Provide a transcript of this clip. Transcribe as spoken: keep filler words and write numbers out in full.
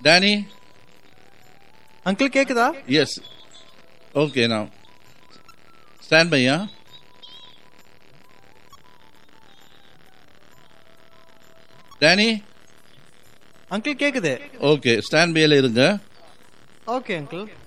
Danny uncle கேக்குதா? S. Okay, நான் stand பையா. Danny uncle கேக்குது. ஓகே, ஸ்டாண்ட் பையில இருங்க. Okay uncle.